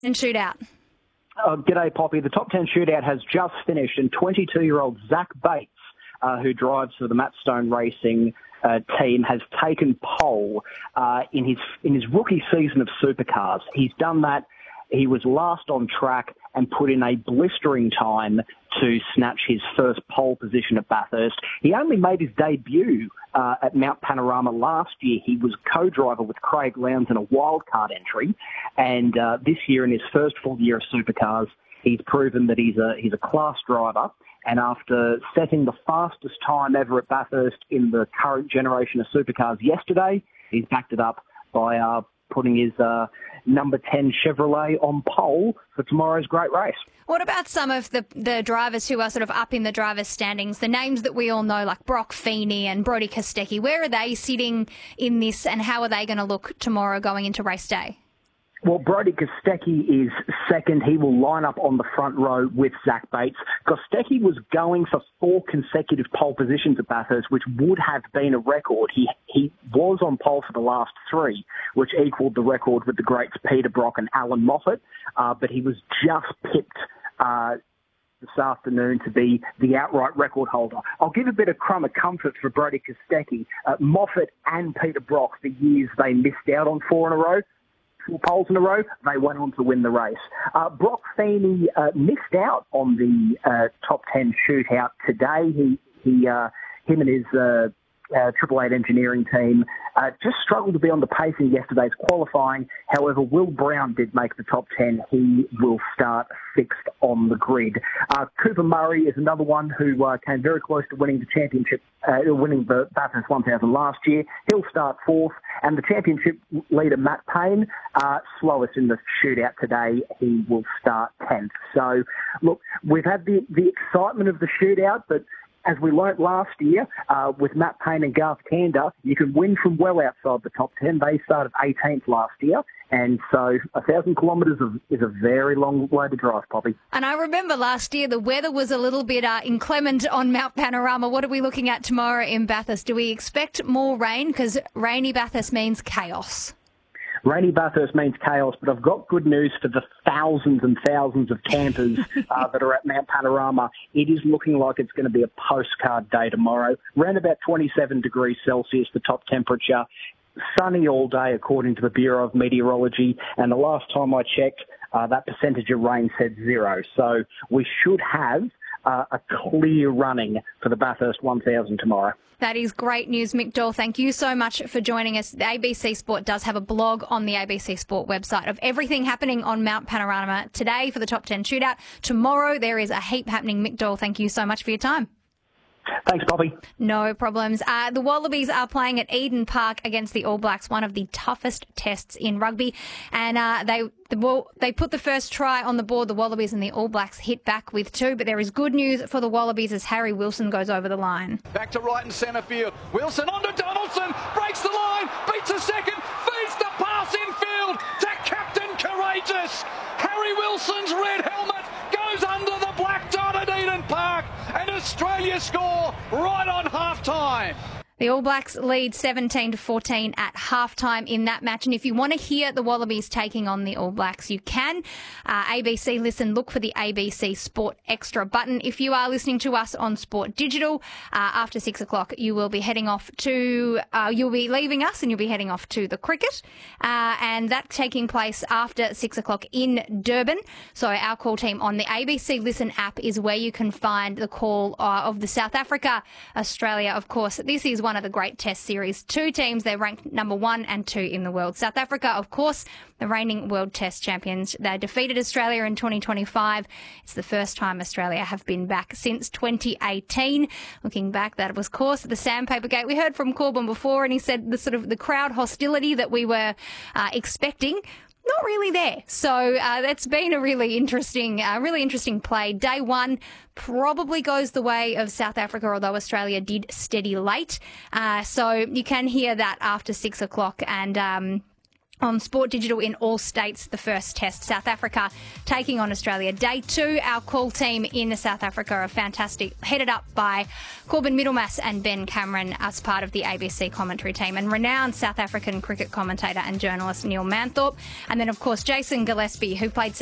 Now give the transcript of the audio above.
And shootout. G'day, Poppy. The top 10 shootout has just finished, and 22-year-old Zach Bates, who drives for the Matt Stone Racing team, has taken pole in his rookie season of supercars. He's done that. He was last on track and put in a blistering time to snatch his first pole position at Bathurst. He only made his debut at Mount Panorama last year. He was co-driver with Craig Lowndes in a wildcard entry, and this year, in his first full year of supercars, he's proven that he's a class driver. And after setting the fastest time ever at Bathurst in the current generation of supercars yesterday, he's backed it up by putting his number 10 Chevrolet on pole for tomorrow's great race. What about some of the drivers who are sort of up in the drivers' standings, the names that we all know, like Brock Feeney and Brodie Kostecki? Where are they sitting in this, and how are they going to look tomorrow going into race day? Well, Brodie Kostecki is second. He will line up on the front row with Zach Bates. Kostecki was going for 4 consecutive pole positions at Bathurst, which would have been a record. He was on pole for the last 3, which equalled the record with the greats Peter Brock and Alan Moffat, but he was just pipped this afternoon to be the outright record holder. I'll give a bit of crumb of comfort for Brodie Kostecki. Moffat and Peter Brock, the years they missed out on 4 in a row, 4 poles in a row, they went on to win the race. Brock Feeney missed out on the top 10 shootout today. Him and his Triple Eight engineering team just struggled to be on the pace in yesterday's qualifying. However, Will Brown did make the top 10. He will start 6th on the grid. Cooper Murray is another one who came very close to winning the championship, winning the Bathurst 1000 last year. He'll start 4th. And the championship leader, Matt Payne, slowest in the shootout today. He will start 10th. So, look, we've had the excitement of the shootout, but as we learnt last year with Matt Payne and Garth Tander, you can win from well outside the top 10. They started 18th last year. And so 1,000 kilometres is a very long way to drive, Poppy. And I remember last year the weather was a little bit inclement on Mount Panorama. What are we looking at tomorrow in Bathurst? Do we expect more rain? Because rainy Bathurst means chaos. Rainy Bathurst means chaos, but I've got good news for the thousands and thousands of campers that are at Mount Panorama. It is looking like it's going to be a postcard day tomorrow. Around about 27 degrees Celsius, the top temperature. Sunny all day, according to the Bureau of Meteorology. And the last time I checked, that percentage of rain said 0. So we should have a clear running for the Bathurst 1000 tomorrow. That is great news, Mick Doyle. Thank you so much for joining us. The ABC Sport does have a blog on the ABC Sport website of everything happening on Mount Panorama today for the top 10 shootout. Tomorrow there is a heap happening. Mick Doyle, thank you so much for your time. Thanks, Poppy. No problems. The Wallabies are playing at Eden Park against the All Blacks, one of the toughest tests in rugby. And they put the first try on the board. The Wallabies and the All Blacks hit back with 2. But there is good news for the Wallabies as Harry Wilson goes over the line. Back to right and centre field. Wilson on to Donaldson. Breaks the line. Beats a second. Feeds the pass infield to Captain Courageous. Harry Wilson's red helmet goes under the black dot at Eden Park. And Australia score right on half-time. The All Blacks lead 17-14 at halftime in that match. And if you want to hear the Wallabies taking on the All Blacks, you can. ABC Listen, look for the ABC Sport Extra button. If you are listening to us on Sport Digital, after 6 o'clock, you will be heading off to, you'll be leaving us and you'll be heading off to the cricket. And that's taking place after 6 o'clock in Durban. So our call team on the ABC Listen app is where you can find the call of the South Africa, Australia, of course. This is one of the great test series. 2 teams, they're ranked number 1 and 2 in the world. South Africa, of course, the reigning world test champions. They defeated Australia in 2025. It's the first time Australia have been back since 2018. Looking back, that was, of course, the Sandpaper Gate. We heard from Corbin before, and he said the sort of the crowd hostility that we were expecting, not really there. So that's been a really interesting play. Day 1 probably goes the way of South Africa, although Australia did steady late. So you can hear that after 6 o'clock. And on Sport Digital in all states, the first test. South Africa taking on Australia. Day 2, our call team in South Africa are fantastic, headed up by Corbin Middlemass and Ben Cameron as part of the ABC commentary team, and renowned South African cricket commentator and journalist Neil Manthorpe. And then, of course, Jason Gillespie, who played